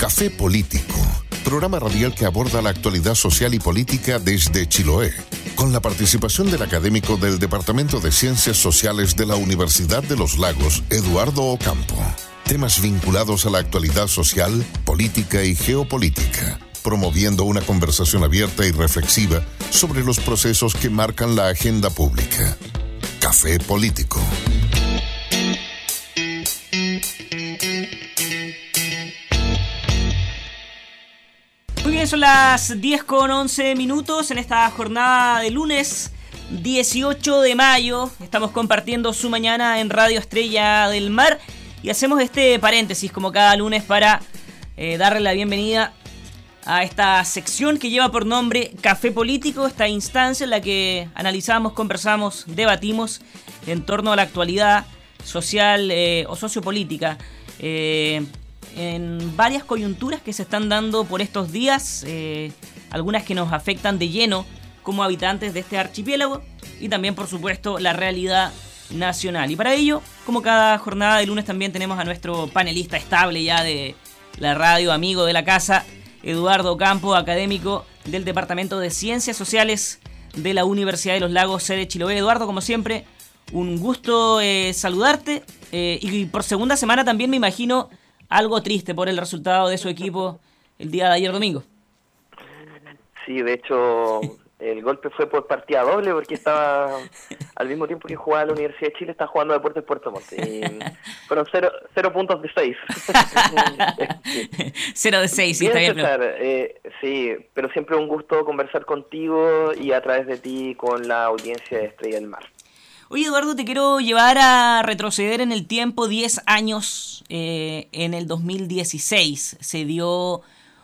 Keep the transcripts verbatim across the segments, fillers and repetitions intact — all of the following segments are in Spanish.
Café Político, programa radial que aborda la actualidad social y política desde Chiloé, con la participación del académico del Departamento de Ciencias Sociales de la Universidad de los Lagos, Eduardo Ocampo. Temas vinculados a la actualidad social, política y geopolítica, promoviendo una conversación abierta y reflexiva sobre los procesos que marcan la agenda pública. Café Político. Muy bien, son las diez con once minutos en esta jornada de lunes dieciocho de mayo. Estamos compartiendo su mañana en Radio Estrella del Mar y hacemos este paréntesis como cada lunes para eh, darle la bienvenida a esta sección que lleva por nombre Café Político, esta instancia en la que analizamos, conversamos, debatimos en torno a la actualidad social eh, o sociopolítica. Eh, en varias coyunturas que se están dando por estos días, eh, algunas que nos afectan de lleno como habitantes de este archipiélago y también, por supuesto, la realidad nacional. Y para ello, como cada jornada de lunes, también tenemos a nuestro panelista estable ya de la radio, amigo de la casa, Eduardo Ocampo, académico del Departamento de Ciencias Sociales de la Universidad de los Lagos, sede Chiloé. Eduardo, como siempre, un gusto eh, saludarte eh, y por segunda semana también me imagino algo triste por el resultado de su equipo el día de ayer domingo. Sí, de hecho, el golpe fue por partida doble porque estaba, al mismo tiempo que jugaba la Universidad de Chile, estaba jugando Deportes Puerto Montt. Y fueron cero, cero puntos de seis. Cero de seis, sí, bien, está bien. César, eh, sí, pero siempre un gusto conversar contigo y a través de ti con la audiencia de Estrella del Mar. Oye, Eduardo, te quiero llevar a retroceder en el tiempo diez años. Eh, en el dos mil dieciséis se dio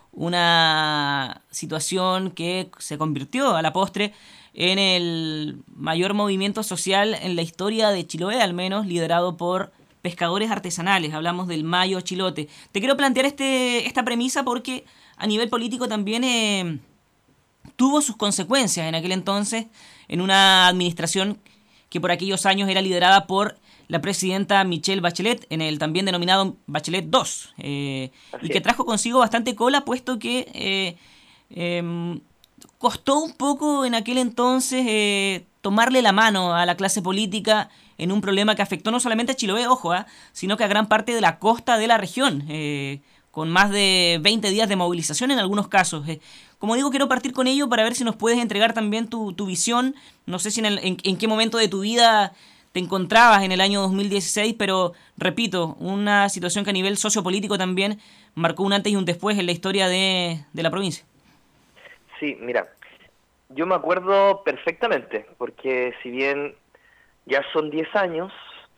una situación que se convirtió a la postre en el mayor movimiento social en la historia de Chiloé, al menos liderado por pescadores artesanales. Hablamos del Mayo Chilote. Te quiero plantear este, esta premisa porque a nivel político también eh, tuvo sus consecuencias en aquel entonces en una administración que por aquellos años era liderada por la presidenta Michelle Bachelet, en el también denominado Bachelet dos, eh, y que trajo consigo bastante cola, puesto que eh, eh, costó un poco en aquel entonces eh, tomarle la mano a la clase política en un problema que afectó no solamente a Chiloé, ojo, ¿eh? sino que a gran parte de la costa de la región, eh, con más de veinte días de movilización en algunos casos. Eh. Como digo, quiero partir con ello para ver si nos puedes entregar también tu, tu visión. No sé si en, el, en, en qué momento de tu vida te encontrabas en el año dos mil dieciséis, pero repito, una situación que a nivel sociopolítico también marcó un antes y un después en la historia de, de la provincia. Sí, mira, yo me acuerdo perfectamente, porque si bien ya son diez años,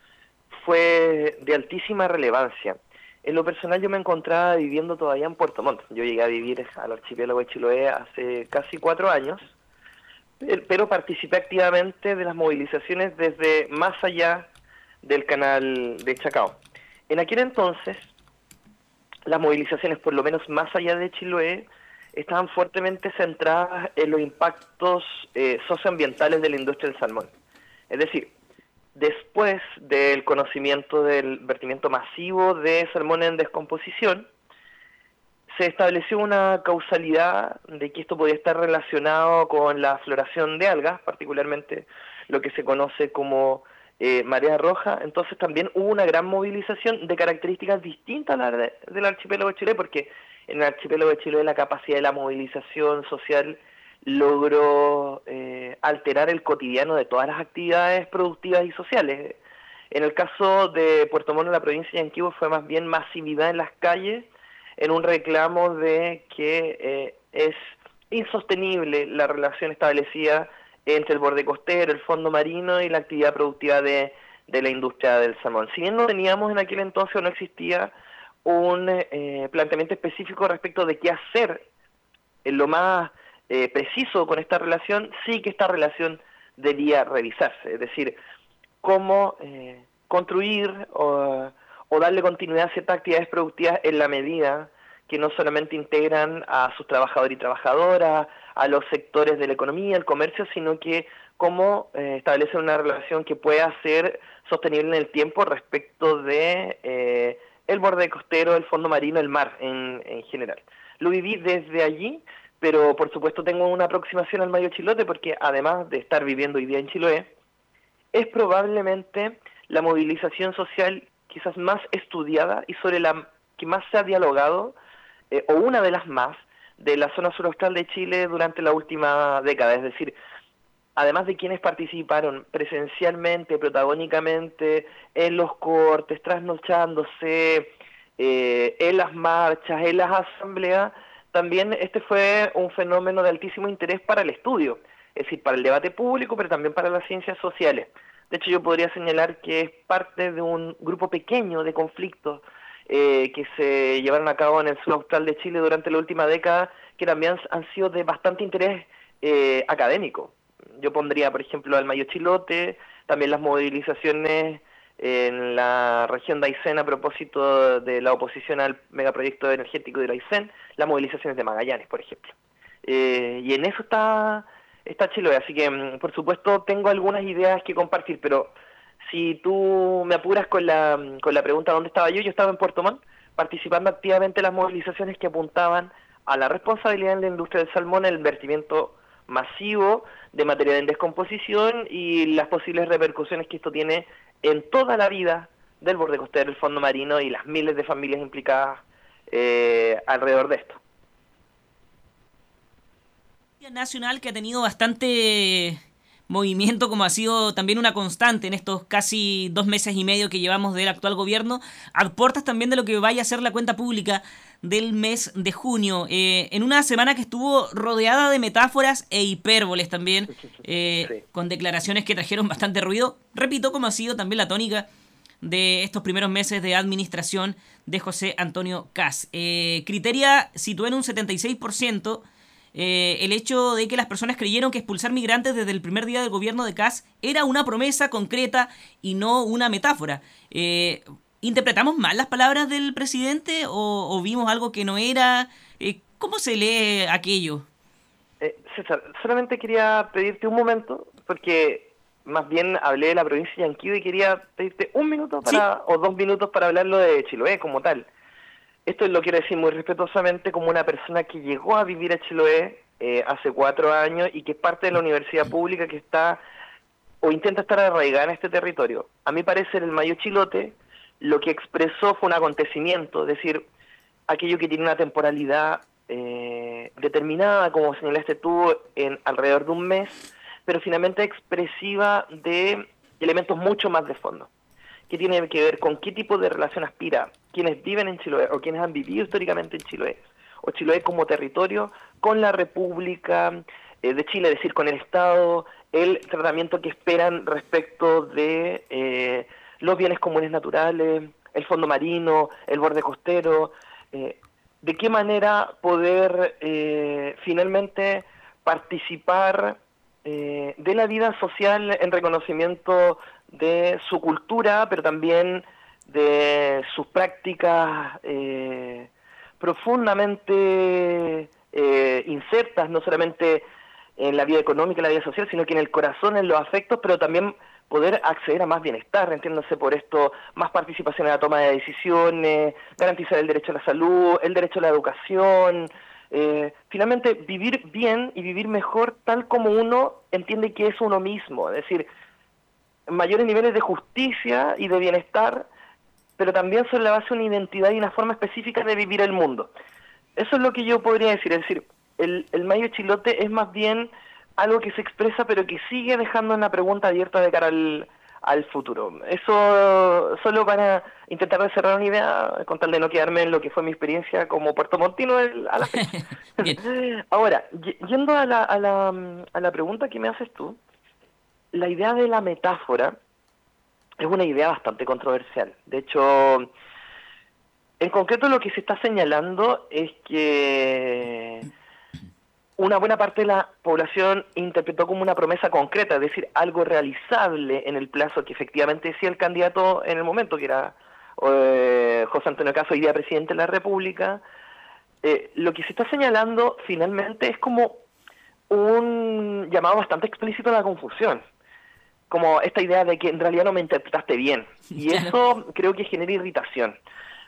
fue de altísima relevancia. En lo personal yo me encontraba viviendo todavía en Puerto Montt. Yo llegué a vivir al archipiélago de Chiloé hace casi cuatro años, pero participé activamente de las movilizaciones desde más allá del canal de Chacao. En aquel entonces, las movilizaciones, por lo menos más allá de Chiloé, estaban fuertemente centradas en los impactos eh, socioambientales de la industria del salmón. Es decir, después del conocimiento del vertimiento masivo de salmón en descomposición, se estableció una causalidad de que esto podía estar relacionado con la floración de algas, particularmente lo que se conoce como eh, marea roja. Entonces también hubo una gran movilización de características distintas a la de, del archipiélago de Chile, porque en el archipiélago de Chile la capacidad de la movilización social logró eh, alterar el cotidiano de todas las actividades productivas y sociales. En el caso de Puerto Montt, en la provincia de Yanquihue, fue más bien masividad en las calles, en un reclamo de que eh, es insostenible la relación establecida entre el borde costero, el fondo marino y la actividad productiva de, de la industria del salmón. Si bien no teníamos en aquel entonces o no existía un eh, planteamiento específico respecto de qué hacer en lo más eh, preciso con esta relación, sí que esta relación debía revisarse, es decir, cómo eh, construir o, o darle continuidad a ciertas actividades productivas en la medida que no solamente integran a sus trabajadores y trabajadoras, a los sectores de la economía, el comercio, sino que cómo eh, establecer una relación que pueda ser sostenible en el tiempo respecto de eh, el borde costero, el fondo marino, el mar en, en general. Lo viví desde allí, pero por supuesto tengo una aproximación al Mayo Chilote porque además de estar viviendo hoy día en Chiloé, es probablemente la movilización social quizás más estudiada y sobre la que más se ha dialogado, eh, o una de las más, de la zona suraustral de Chile durante la última década. Es decir, además de quienes participaron presencialmente, protagónicamente, en los cortes, trasnochándose, eh, en las marchas, en las asambleas, también este fue un fenómeno de altísimo interés para el estudio, es decir, para el debate público, pero también para las ciencias sociales. De hecho, yo podría señalar que es parte de un grupo pequeño de conflictos eh, que se llevaron a cabo en el sur austral de Chile durante la última década, que también han sido de bastante interés eh, académico. Yo pondría, por ejemplo, al Mayo Chilote, también las movilizaciones en la región de Aysén a propósito de la oposición al megaproyecto energético de Aysén, las movilizaciones de Magallanes, por ejemplo. Eh, y en eso está... Está Chiloé, así que por supuesto tengo algunas ideas que compartir, pero si tú me apuras con la, con la pregunta ¿dónde estaba yo? Yo estaba en Puerto Montt, participando activamente en las movilizaciones que apuntaban a la responsabilidad en la industria del salmón, el vertimiento masivo de material en descomposición y las posibles repercusiones que esto tiene en toda la vida del borde costero, el fondo marino y las miles de familias implicadas eh, alrededor de esto. Nacional que ha tenido bastante movimiento, como ha sido también una constante en estos casi dos meses y medio que llevamos del actual gobierno, aportas también de lo que vaya a ser la cuenta pública del mes de junio, eh, en una semana que estuvo rodeada de metáforas e hipérboles también, eh, sí. con declaraciones que trajeron bastante ruido, repito, como ha sido también la tónica de estos primeros meses de administración de José Antonio Kast. Eh, Criteria situó en un setenta y seis por ciento Eh, el hecho de que las personas creyeron que expulsar migrantes desde el primer día del gobierno de Kast era una promesa concreta y no una metáfora. Eh, ¿Interpretamos mal las palabras del presidente o, o vimos algo que no era? Eh, ¿Cómo se lee aquello? Eh, César, solamente quería pedirte un momento, porque más bien hablé de la provincia de Yanquihue y quería pedirte un minuto para, ¿sí? o dos minutos para hablarlo de Chiloé como tal. Esto lo quiero decir muy respetuosamente como una persona que llegó a vivir a Chiloé eh, hace cuatro años y que es parte de la universidad pública que está o intenta estar arraigada en este territorio. A mi parecer, el Mayo Chilote lo que expresó fue un acontecimiento, es decir, aquello que tiene una temporalidad eh, determinada, como señalaste tú, en alrededor de un mes, pero finalmente expresiva de elementos mucho más de fondo, que tiene que ver con qué tipo de relación aspira quienes viven en Chiloé o quienes han vivido históricamente en Chiloé, o Chiloé como territorio, con la República eh, de Chile, es decir, con el Estado, el tratamiento que esperan respecto de eh, los bienes comunes naturales, el fondo marino, el borde costero, eh, de qué manera poder eh, finalmente participar eh, de la vida social en reconocimiento de su cultura, pero también de sus prácticas eh, profundamente eh, insertas, no solamente en la vida económica, en la vida social, sino que en el corazón, en los afectos, pero también poder acceder a más bienestar, entiéndase por esto, más participación en la toma de decisiones, garantizar el derecho a la salud, el derecho a la educación, eh, finalmente vivir bien y vivir mejor tal como uno entiende que es uno mismo, es decir, mayores niveles de justicia y de bienestar, pero también sobre la base de una identidad y una forma específica de vivir el mundo. Eso es lo que yo podría decir, es decir, el, el Mayo Chilote es más bien algo que se expresa, pero que sigue dejando una pregunta abierta de cara al, al futuro. Eso solo para intentar de cerrar una idea, con tal de no quedarme en lo que fue mi experiencia como puertomontino a la fecha. Ahora, yendo a la, a, la, a la pregunta que me haces tú, la idea de la metáfora es una idea bastante controversial. De hecho, en concreto lo que se está señalando es que una buena parte de la población interpretó como una promesa concreta, es decir, algo realizable en el plazo que efectivamente decía el candidato en el momento, que era eh, José Antonio Kast, hoy día presidente de la República. Eh, lo que se está señalando finalmente es como un llamado bastante explícito a la confusión, como esta idea de que en realidad no me interpretaste bien, y eso creo que genera irritación,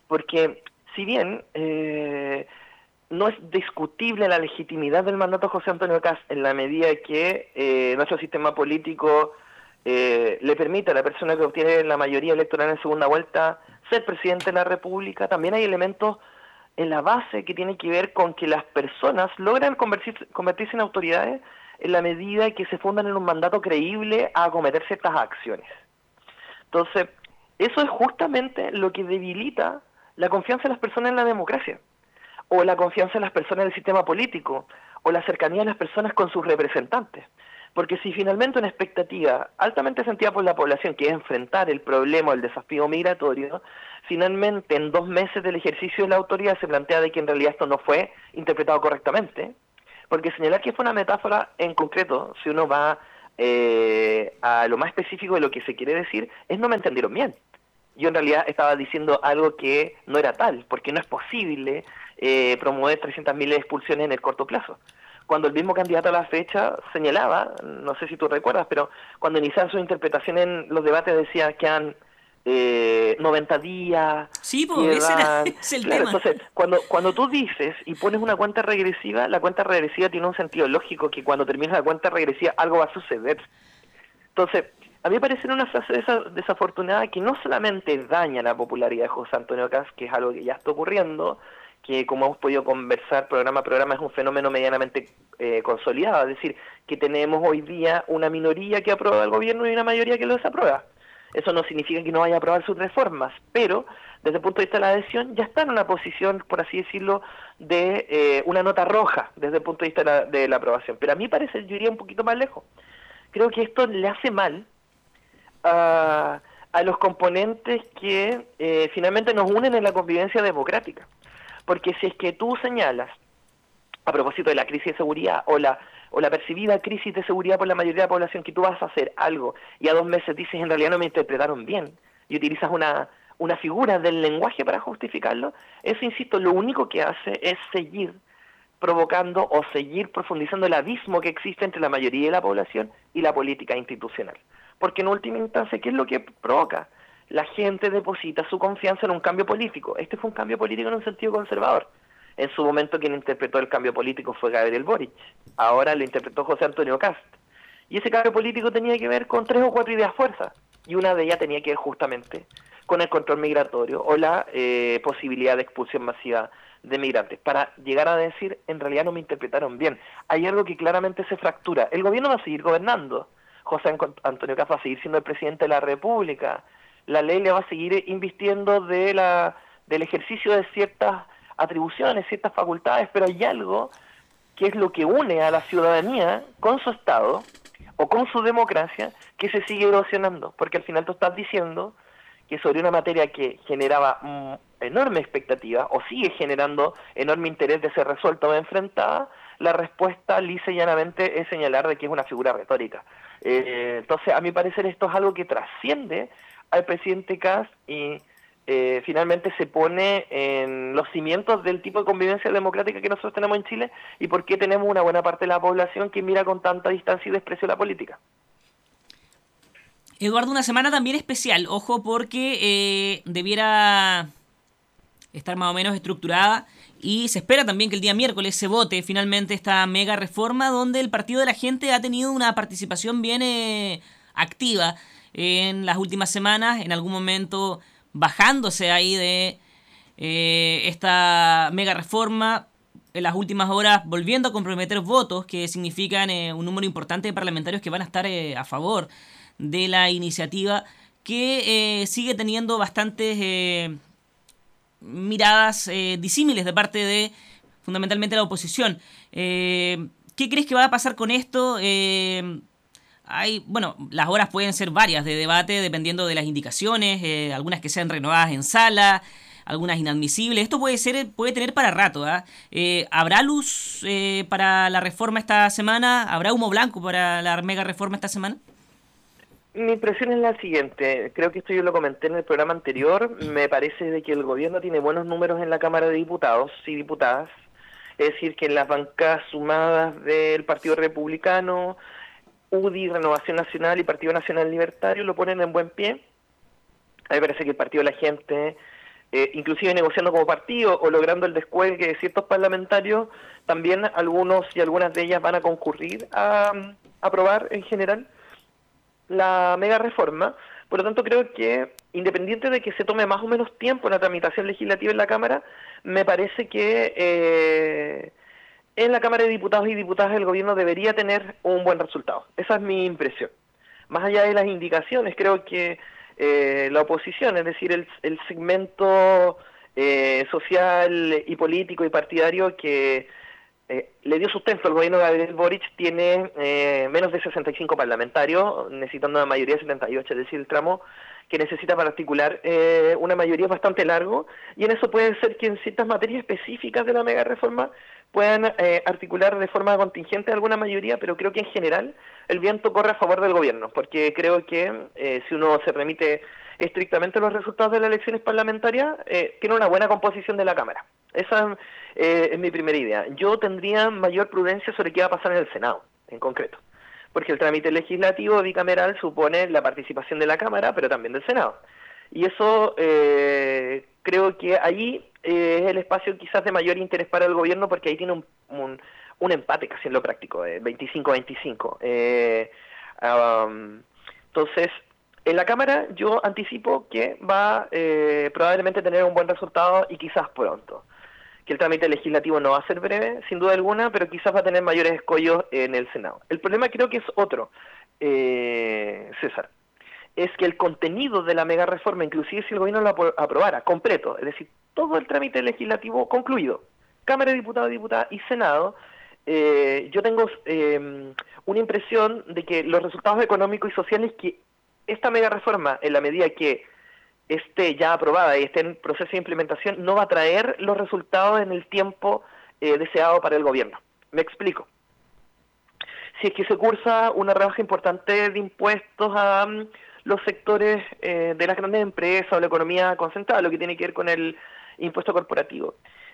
porque si bien eh, no es discutible la legitimidad del mandato de José Antonio Kast en la medida que eh, nuestro sistema político eh, le permite a la persona que obtiene la mayoría electoral en segunda vuelta ser presidente de la República, también hay elementos en la base que tienen que ver con que las personas logran convertirse, convertirse en autoridades en la medida que se fundan en un mandato creíble a acometer ciertas acciones. Entonces, eso es justamente lo que debilita la confianza de las personas en la democracia, o la confianza de las personas en el sistema político, o la cercanía de las personas con sus representantes. Porque si finalmente una expectativa altamente sentida por la población, que es enfrentar el problema, el desafío migratorio, finalmente en dos meses del ejercicio de la autoridad se plantea de que en realidad esto no fue interpretado correctamente, porque señalar que fue una metáfora en concreto, si uno va eh, a lo más específico de lo que se quiere decir, es no me entendieron bien. Yo en realidad estaba diciendo algo que no era tal, porque no es posible eh, promover trescientas mil expulsiones en el corto plazo. Cuando el mismo candidato a la fecha señalaba, no sé si tú recuerdas, pero cuando iniciaban su interpretación en los debates decía que han eh, noventa días. Sí, pues ese era, es el claro, tema. Entonces, cuando, cuando tú dices y pones una cuenta regresiva, la cuenta regresiva tiene un sentido lógico, que cuando termina la cuenta regresiva algo va a suceder. Entonces, a mí me parece una frase desa- desafortunada que no solamente daña la popularidad de José Antonio Kast, que es algo que ya está ocurriendo, que como hemos podido conversar programa a programa es un fenómeno medianamente eh, consolidado, es decir, que tenemos hoy día una minoría que aprueba el gobierno y una mayoría que lo desaprueba. Eso no significa que no vaya a aprobar sus reformas, pero desde el punto de vista de la adhesión ya está en una posición, por así decirlo, de eh, una nota roja desde el punto de vista de la, de la aprobación. Pero a mí parece, yo iría un poquito más lejos. Creo que esto le hace mal a, a los componentes que eh, finalmente nos unen en la convivencia democrática. Porque si es que tú señalas, a propósito de la crisis de seguridad o la o la percibida crisis de seguridad por la mayoría de la población, que tú vas a hacer algo y a dos meses dices en realidad no me interpretaron bien y utilizas una, una figura del lenguaje para justificarlo, eso, insisto, lo único que hace es seguir provocando o seguir profundizando el abismo que existe entre la mayoría de la población y la política institucional. Porque en última instancia, ¿qué es lo que provoca? La gente deposita su confianza en un cambio político. Este fue un cambio político en un sentido conservador. En su momento quien interpretó el cambio político fue Gabriel Boric. Ahora lo interpretó José Antonio Kast. Y ese cambio político tenía que ver con tres o cuatro ideas fuerzas. Y una de ellas tenía que ver justamente con el control migratorio o la eh, posibilidad de expulsión masiva de migrantes. Para llegar a decir, en realidad no me interpretaron bien. Hay algo que claramente se fractura. El gobierno va a seguir gobernando. José Antonio Kast va a seguir siendo el presidente de la República. La ley le va a seguir invistiendo de la, del ejercicio de ciertas atribuciones, ciertas facultades, pero hay algo que es lo que une a la ciudadanía con su Estado o con su democracia que se sigue erosionando, porque al final tú estás diciendo que sobre una materia que generaba mm, enorme expectativa o sigue generando enorme interés de ser resuelta o enfrentada, la respuesta lisa y llanamente es señalar de que es una figura retórica. Eh, entonces, a mi parecer esto es algo que trasciende al presidente Kast y eh, finalmente se pone en los cimientos del tipo de convivencia democrática que nosotros tenemos en Chile y por qué tenemos una buena parte de la población que mira con tanta distancia y desprecio la política. Eduardo, una semana también especial, ojo, porque eh, debiera estar más o menos estructurada y se espera también que el día miércoles se vote finalmente esta mega reforma donde el Partido de la Gente ha tenido una participación bien eh, activa en las últimas semanas, en algún momento bajándose ahí de eh, esta mega reforma, en las últimas horas volviendo a comprometer votos que significan eh, un número importante de parlamentarios que van a estar eh, a favor de la iniciativa, que eh, sigue teniendo bastantes eh, miradas eh, disímiles de parte de fundamentalmente la oposición. Eh, ¿Qué crees que va a pasar con esto? Eh, Hay, bueno, las horas pueden ser varias de debate dependiendo de las indicaciones, eh, algunas que sean renovadas en sala, algunas inadmisibles. Esto puede ser, puede tener para rato. ¿eh? Eh, ¿Habrá luz eh, para la reforma esta semana? ¿Habrá humo blanco para la mega reforma esta semana? Mi impresión es la siguiente, creo que esto yo lo comenté en el programa anterior, me parece de que el gobierno tiene buenos números en la Cámara de Diputados y Diputadas, es decir, que en las bancas sumadas del Partido Republicano, U D I, Renovación Nacional y Partido Nacional Libertario lo ponen en buen pie. A mí me parece que el Partido de la Gente eh, inclusive negociando como partido o logrando el descuelgue de ciertos parlamentarios, también algunos y algunas de ellas van a concurrir a, a aprobar en general la mega reforma. Por lo tanto, creo que, independiente de que se tome más o menos tiempo en la tramitación legislativa en la Cámara, me parece que eh, en la Cámara de Diputados y Diputadas el gobierno debería tener un buen resultado. Esa es mi impresión. Más allá de las indicaciones, creo que eh, la oposición, es decir, el, el segmento eh, social y político y partidario que Eh, le dio sustento al gobierno de Gabriel Boric, tiene eh, menos de sesenta y cinco parlamentarios, necesitando una mayoría de setenta y ocho, es decir, el tramo que necesita para articular eh, una mayoría bastante largo, y en eso puede ser que en ciertas materias específicas de la mega reforma puedan eh, articular de forma contingente alguna mayoría, pero creo que en general el viento corre a favor del gobierno, porque creo que eh, si uno se remite estrictamente a los resultados de las elecciones parlamentarias, eh, tiene una buena composición de la Cámara. Esa eh, es mi primera idea. Yo tendría mayor prudencia sobre qué va a pasar en el Senado, en concreto, porque el trámite legislativo bicameral supone la participación de la Cámara, pero también del Senado. Y eso eh, creo que ahí eh, es el espacio quizás de mayor interés para el gobierno, porque ahí tiene un, un, un empate casi en lo práctico, eh, veinticinco a veinticinco. Eh, um, entonces, en la Cámara yo anticipo que va eh, probablemente tener un buen resultado y quizás pronto. Que el trámite legislativo no va a ser breve, sin duda alguna, pero quizás va a tener mayores escollos en el Senado. El problema creo que es otro, eh, César, es que el contenido de la mega reforma, inclusive si el gobierno lo apro- aprobara completo, es decir, todo el trámite legislativo concluido, Cámara de Diputados, Diputadas y Senado, eh, yo tengo eh, una impresión de que los resultados económicos y sociales que esta mega reforma, en la medida que esté ya aprobada y esté en proceso de implementación, no va a traer los resultados en el tiempo eh, deseado para el gobierno. Me explico. Si es que se cursa una rebaja importante de impuestos a um, los sectores eh, de las grandes empresas o la economía concentrada, lo que tiene que ver con el impuesto corporativo,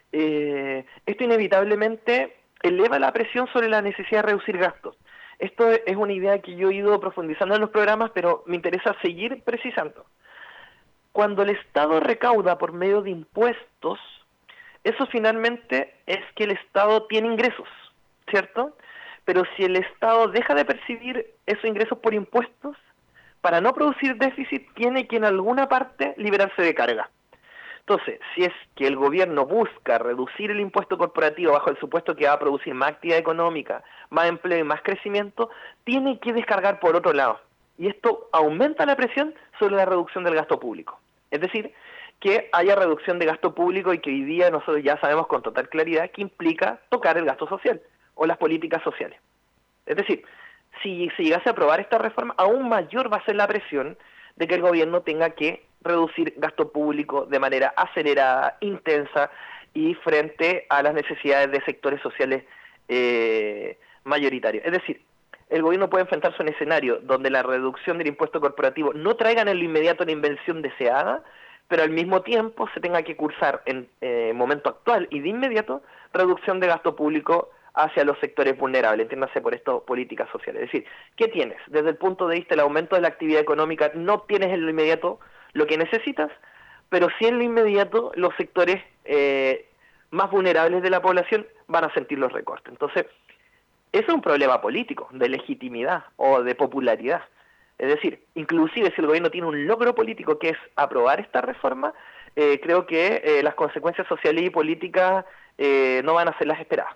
eh, esto inevitablemente eleva la presión sobre la necesidad de reducir gastos. Esto es una idea que yo he ido profundizando en los programas, pero me interesa seguir precisando. Cuando el Estado recauda por medio de impuestos, eso finalmente es que el Estado tiene ingresos, ¿cierto? Pero si el Estado deja de percibir esos ingresos por impuestos, para no producir déficit, tiene que en alguna parte liberarse de carga. Entonces, si es que el gobierno busca reducir el impuesto corporativo bajo el supuesto que va a producir más actividad económica, más empleo y más crecimiento, tiene que descargar por otro lado. Y esto aumenta la presión sobre la reducción del gasto público. Es decir, que haya reducción de gasto público y que hoy día nosotros ya sabemos con total claridad que implica tocar el gasto social o las políticas sociales. Es decir, si se llegase a aprobar esta reforma, aún mayor va a ser la presión de que el gobierno tenga que reducir gasto público de manera acelerada, intensa y frente a las necesidades de sectores sociales eh, mayoritarios. Es decir, el gobierno puede enfrentarse a un escenario donde la reducción del impuesto corporativo no traiga en lo inmediato la inversión deseada, pero al mismo tiempo se tenga que cursar en eh, momento actual y de inmediato reducción de gasto público hacia los sectores vulnerables, entiéndase por esto políticas sociales. Es decir, ¿qué tienes? Desde el punto de vista del aumento de la actividad económica, no tienes en lo inmediato lo que necesitas, pero sí en lo inmediato los sectores eh, más vulnerables de la población van a sentir los recortes. Entonces, eso es un problema político, de legitimidad o de popularidad. Es decir, inclusive si el gobierno tiene un logro político que es aprobar esta reforma, eh, creo que eh, las consecuencias sociales y políticas eh, no van a ser las esperadas.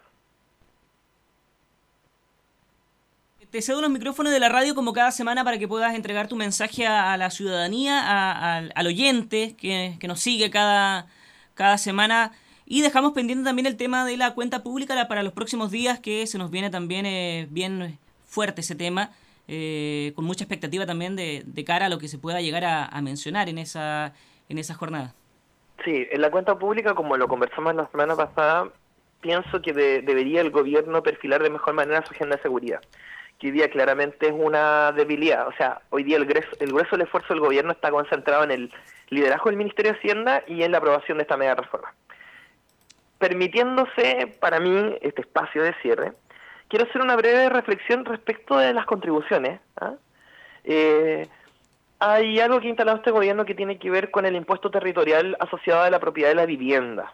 Te cedo los micrófonos de la radio como cada semana para que puedas entregar tu mensaje a, a la ciudadanía, a, a, al oyente que, que nos sigue cada, cada semana. Y dejamos pendiente también el tema de la cuenta pública para los próximos días, que se nos viene también eh, bien fuerte ese tema, eh, con mucha expectativa también de, de cara a lo que se pueda llegar a, a mencionar en esa, en esa jornada. Sí, en la cuenta pública, como lo conversamos la semana pasada, pienso que de, debería el gobierno perfilar de mejor manera su agenda de seguridad, que hoy día claramente es una debilidad. O sea, hoy día el grueso, el grueso del esfuerzo del gobierno está concentrado en el liderazgo del Ministerio de Hacienda y en la aprobación de esta mega reforma. Permitiéndose para mí este espacio de cierre, quiero hacer una breve reflexión respecto de las contribuciones. ¿ah? Eh, hay algo que ha instalado este gobierno que tiene que ver con el impuesto territorial asociado a la propiedad de la vivienda.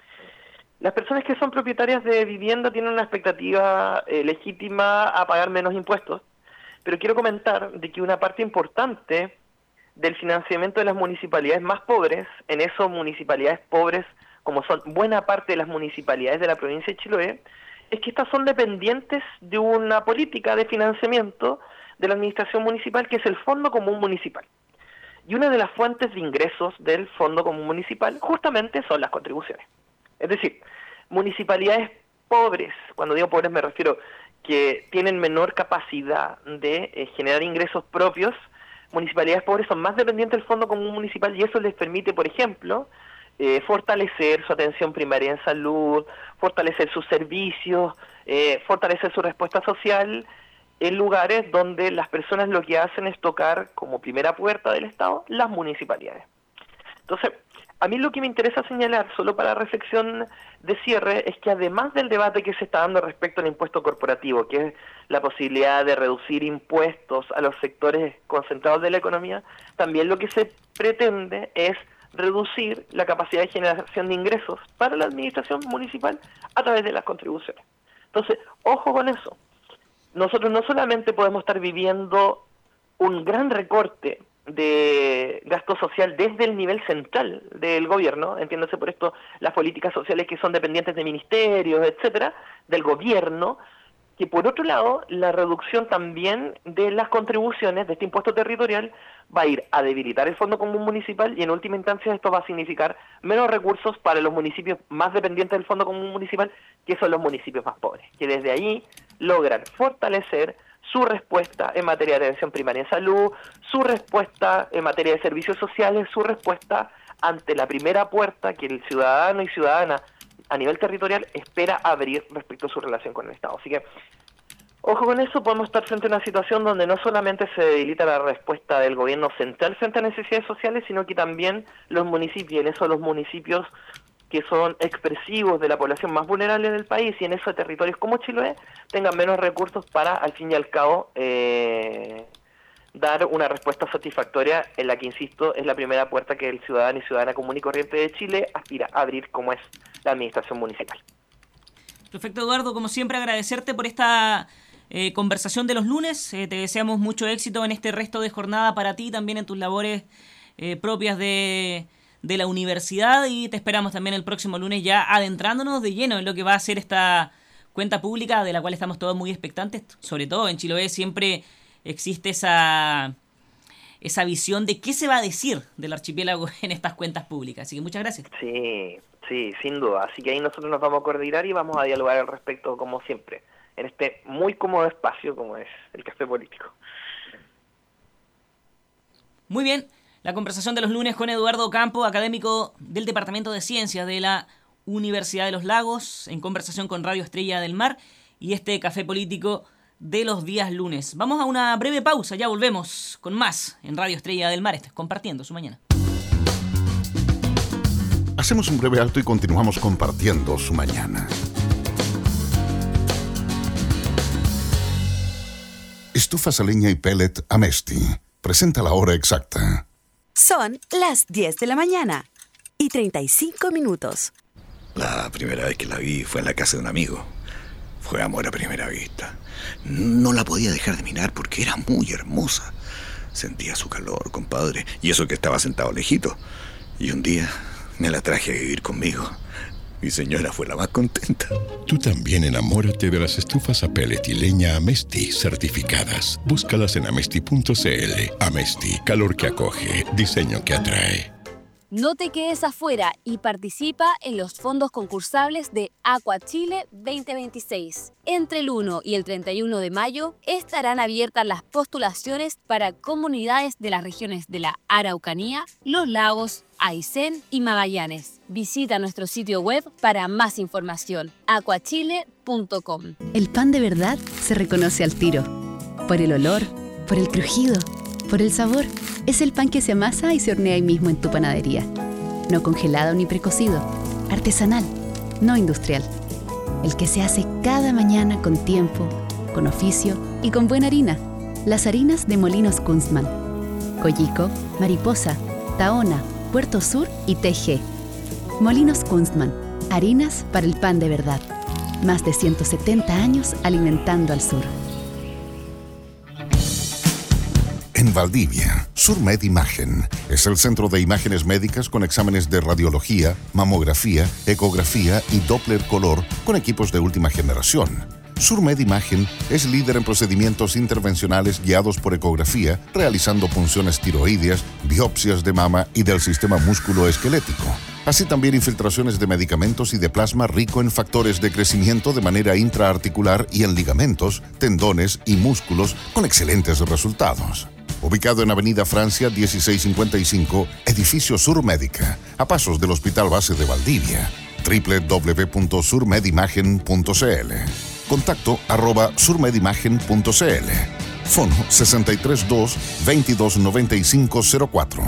Las personas que son propietarias de vivienda tienen una expectativa eh, legítima a pagar menos impuestos, pero quiero comentar de que una parte importante del financiamiento de las municipalidades más pobres, en eso municipalidades pobres como son buena parte de las municipalidades de la provincia de Chiloé, es que estas son dependientes de una política de financiamiento de la administración municipal que es el Fondo Común Municipal. Y una de las fuentes de ingresos del Fondo Común Municipal justamente son las contribuciones. Es decir, municipalidades pobres, cuando digo pobres me refiero que tienen menor capacidad de eh, generar ingresos propios, municipalidades pobres son más dependientes del Fondo Común Municipal y eso les permite, por ejemplo, eh, fortalecer su atención primaria en salud, fortalecer sus servicios, eh, fortalecer su respuesta social en lugares donde las personas lo que hacen es tocar como primera puerta del Estado las municipalidades. Entonces, a mí lo que me interesa señalar, solo para reflexión de cierre, es que además del debate que se está dando respecto al impuesto corporativo, que es la posibilidad de reducir impuestos a los sectores concentrados de la economía, también lo que se pretende es reducir la capacidad de generación de ingresos para la administración municipal a través de las contribuciones. Entonces, ojo con eso. Nosotros no solamente podemos estar viviendo un gran recorte de gasto social desde el nivel central del gobierno, entiéndase por esto las políticas sociales que son dependientes de ministerios, etcétera, del gobierno, que por otro lado la reducción también de las contribuciones de este impuesto territorial va a ir a debilitar el Fondo Común Municipal y en última instancia esto va a significar menos recursos para los municipios más dependientes del Fondo Común Municipal, que son los municipios más pobres, que desde ahí logran fortalecer su respuesta en materia de atención primaria en salud, su respuesta en materia de servicios sociales, su respuesta ante la primera puerta que el ciudadano y ciudadana a nivel territorial espera abrir respecto a su relación con el Estado. Así que, ojo con eso, podemos estar frente a una situación donde no solamente se debilita la respuesta del gobierno central frente a necesidades sociales, sino que también los municipios, en eso los municipios que son expresivos de la población más vulnerable del país y en esos territorios como Chiloé tengan menos recursos para, al fin y al cabo, eh, dar una respuesta satisfactoria en la que, insisto, es la primera puerta que el ciudadano y ciudadana común y corriente de Chile aspira a abrir, como es la administración municipal. Perfecto, Eduardo, como siempre agradecerte por esta eh, conversación de los lunes. Eh, te deseamos mucho éxito en este resto de jornada para ti, también en tus labores eh, propias de... de la universidad y te esperamos también el próximo lunes ya adentrándonos de lleno en lo que va a ser esta cuenta pública de la cual estamos todos muy expectantes, sobre todo en Chiloé siempre existe esa, esa visión de qué se va a decir del archipiélago en estas cuentas públicas, así que muchas gracias. Sí, sí, sin duda, así que ahí nosotros nos vamos a coordinar y vamos a dialogar al respecto como siempre, en este muy cómodo espacio como es el Café Político. Muy bien. La conversación de los lunes con Eduardo Campo, académico del Departamento de Ciencias de la Universidad de los Lagos, en conversación con Radio Estrella del Mar y este Café Político de los días lunes. Vamos a una breve pausa, ya volvemos con más en Radio Estrella del Mar, este, compartiendo su mañana. Hacemos un breve alto y continuamos compartiendo su mañana. Estufas a leña y pellet Amesti. Presenta la hora exacta. Son las diez de la mañana y treinta y cinco minutos. La primera vez que la vi fue en la casa de un amigo. Fue amor a primera vista. No la podía dejar de mirar porque era muy hermosa. Sentía su calor, compadre, y eso que estaba sentado lejito. Y un día me la traje a vivir conmigo. Mi señora fue la más contenta. Tú también enamórate de las estufas a pellet y leña Amesti certificadas. Búscalas en amesti punto c l. Amesti, calor que acoge, diseño que atrae. No te quedes afuera y participa en los fondos concursables de Aqua Chile veinte veintiséis. Entre el uno y el treinta y uno de mayo estarán abiertas las postulaciones para comunidades de las regiones de la Araucanía, Los Lagos, Aysén y Magallanes. Visita nuestro sitio web para más información, aqua chile punto com. El pan de verdad se reconoce al tiro. Por el olor, por el crujido, por el sabor. Es el pan que se amasa y se hornea ahí mismo en tu panadería. No congelado ni precocido. Artesanal, no industrial. El que se hace cada mañana con tiempo, con oficio y con buena harina. Las harinas de Molinos Kunstmann. Coyico, Mariposa, Tahona, Puerto Sur y T G. Molinos Kunstmann, harinas para el pan de verdad. Más de ciento setenta años alimentando al sur. En Valdivia, Surmed Imagen es el centro de imágenes médicas con exámenes de radiología, mamografía, ecografía y Doppler color con equipos de última generación. Surmed Imagen es líder en procedimientos intervencionales guiados por ecografía, realizando punciones tiroideas, biopsias de mama y del sistema músculo-esquelético. Así también infiltraciones de medicamentos y de plasma rico en factores de crecimiento de manera intraarticular y en ligamentos, tendones y músculos con excelentes resultados. Ubicado en Avenida Francia dieciséis cincuenta y cinco, Edificio Surmédica, a pasos del Hospital Base de Valdivia. doble u doble u doble u punto surmedimagen punto c l. Contacto arroba surmedimagen punto c l. Fono sesenta y tres dos, veintidós noventa y cinco cero cuatro.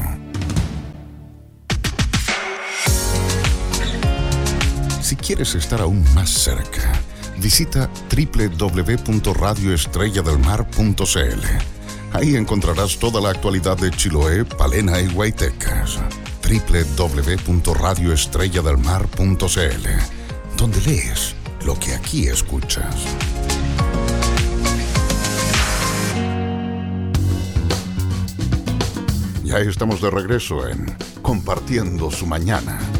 Si quieres estar aún más cerca, visita doble u doble u doble u punto radio estrella del mar punto c l. Ahí encontrarás toda la actualidad de Chiloé, Palena y Huaytecas. doble u doble u doble u punto radio estrella del mar punto c l, donde lees lo que aquí escuchas. Ya estamos de regreso en Compartiendo su Mañana.